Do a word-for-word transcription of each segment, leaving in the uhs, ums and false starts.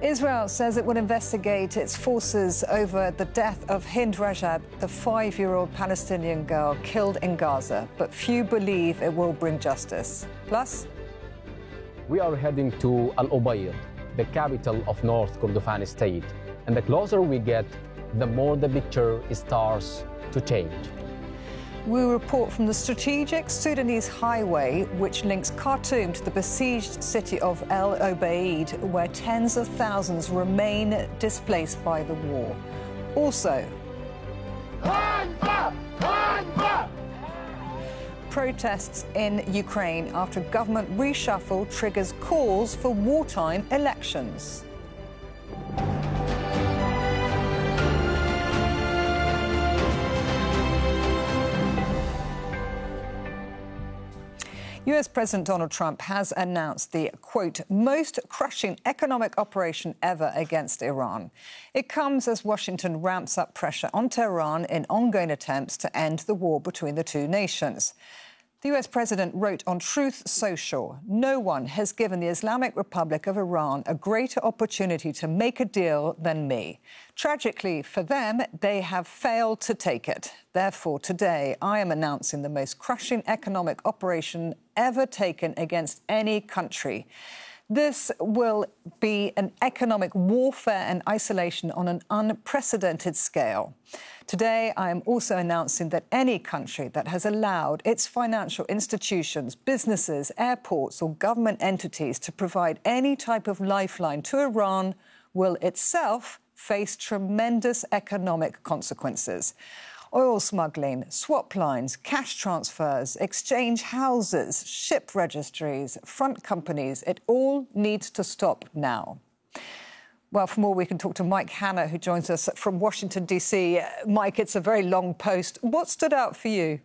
Israel says it will investigate its forces over the death of Hind Rajab, the five-year-old Palestinian girl killed in Gaza, but few believe it will bring justice. Plus, we are heading to Al Ubayd, the capital of North Kordofan state. And the closer we get, the more the picture starts to change. we report from the strategic Sudanese highway, which links Khartoum to the besieged city of El Obeid, where tens of thousands remain displaced by the war. Also, protests in Ukraine after government reshuffle triggers calls for wartime elections. U S President Donald Trump has announced the, quote, most crushing economic operation ever against Iran. It comes as Washington ramps up pressure on Tehran in ongoing attempts to end the war between the two nations. The U S president wrote on Truth Social, no one has given the Islamic Republic of Iran a greater opportunity to make a deal than me. Tragically for them, they have failed to take it. Therefore, today, I am announcing the most crushing economic operation ever taken against any country. This will be an economic warfare and isolation on an unprecedented scale. Today, I am also announcing that any country that has allowed its financial institutions, businesses, airports or government entities to provide any type of lifeline to Iran will itself face tremendous economic consequences. Oil smuggling, swap lines, cash transfers, exchange houses, ship registries, front companies, it all needs to stop now. Well, for more, we can talk to Mike Hanna, who joins us from Washington, D C. Mike, it's a very long post. What stood out for you?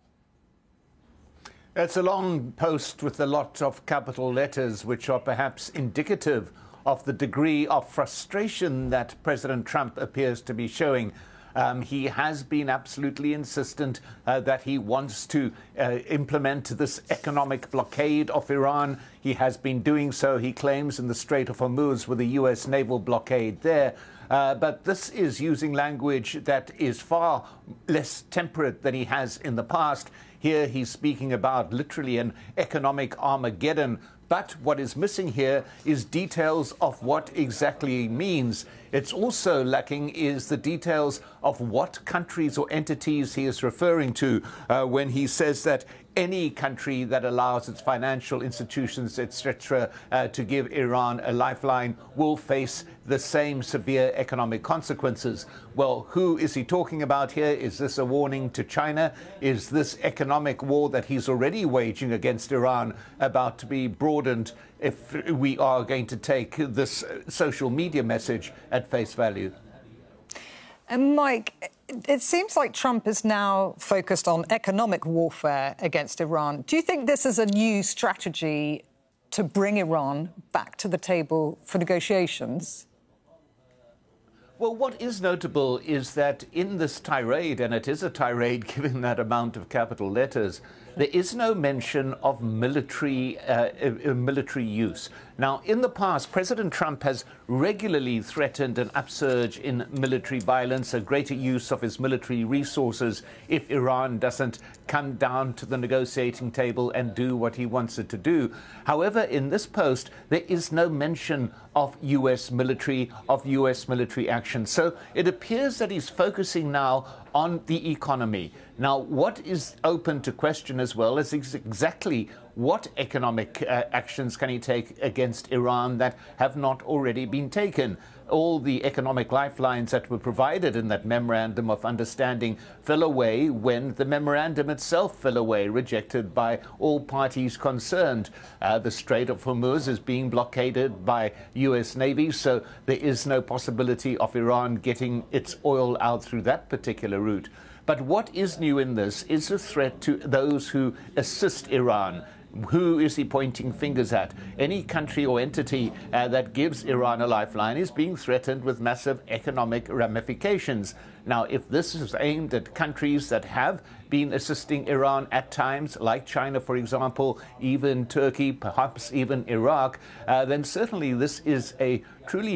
It's a long post with a lot of capital letters, which are perhaps indicative of the degree of frustration that President Trump appears to be showing. Um, he has been absolutely insistent uh, that he wants to uh, implement this economic blockade of Iran. He has been doing so, he claims, in the Strait of Hormuz with the U S naval blockade there. Uh, but this is using language that is far less temperate than he has in the past. Here he's speaking about literally an economic Armageddon. But what is missing here is details of what exactly he means. It's also lacking is the details of what countries or entities he is referring to uh, when he says that any country that allows its financial institutions, et cetera, uh, to give Iran a lifeline will face the same severe economic consequences. Well, who is he talking about here? Is this a warning to China? Is this economic war that he's already waging against Iran about to be broadened if we are going to take this social media message at face value? And Mike, it seems like Trump is now focused on economic warfare against Iran. Do you think this is a new strategy to bring Iran back to the table for negotiations? Well, what is notable is that in this tirade, and it is a tirade given that amount of capital letters, there is no mention of military uh, uh, military use. Now, in the past, President Trump has regularly threatened an upsurge in military violence, a greater use of his military resources if Iran doesn't come down to the negotiating table and do what he wants it to do. However, in this post, there is no mention of U S military, of U S military action. So it appears that he's focusing now on the economy. Now, what is open to question as well is ex exactly what economic uh, actions can he take against Iran that have not already been taken. All the economic lifelines that were provided in that memorandum of understanding fell away when the memorandum itself fell away, rejected by all parties concerned. Uh, the Strait of Hormuz is being blockaded by U S Navy, so there is no possibility of Iran getting its oil out through that particular route. But what is new in this is a threat to those who assist Iran. Who is he pointing fingers at? Any country or entity uh, that gives Iran a lifeline is being threatened with massive economic ramifications. Now, if this is aimed at countries that have been assisting Iran at times, like China, for example, even Turkey, perhaps even Iraq, uh, then certainly this is a truly